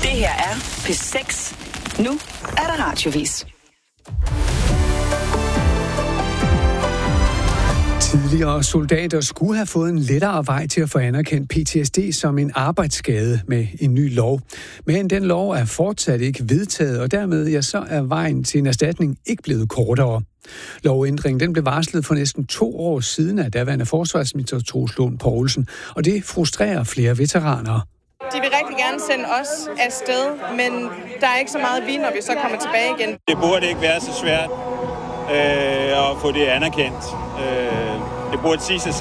Det her er P6. Nu er der radiovis. Tidligere soldater skulle have fået en lettere vej til at få anerkendt PTSD som en arbejdsskade med en ny lov. Men den lov er fortsat ikke vedtaget, og dermed så er vejen til en erstatning ikke blevet kortere. Lovændringen den blev varslet for næsten 2 år siden af daværende forsvarsminister Troels Lund Poulsen, og det frustrerer flere veteraner. De vil rigtig gerne sende os afsted, men der er ikke så meget vin, når vi så kommer tilbage igen. Det burde ikke være så svært at få det anerkendt. Det burde sige sig